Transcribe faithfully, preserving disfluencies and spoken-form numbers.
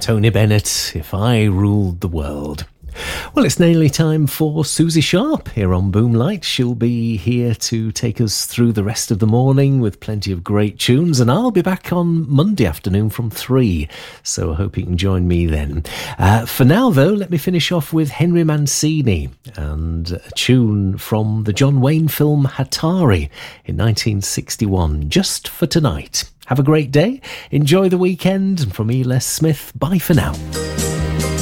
Tony Bennett, If I Ruled the World. Well, it's nearly time for Susie Sharp here on Boomlight. She'll be here to take us through the rest of the morning with plenty of great tunes, and I'll be back on Monday afternoon from three, so I hope you can join me then. Uh, for now, though, let me finish off with Henry Mancini and a tune from the John Wayne film Hatari in nineteen sixty-one, Just for Tonight. Have a great day, enjoy the weekend, and from me, Les Smith, bye for now.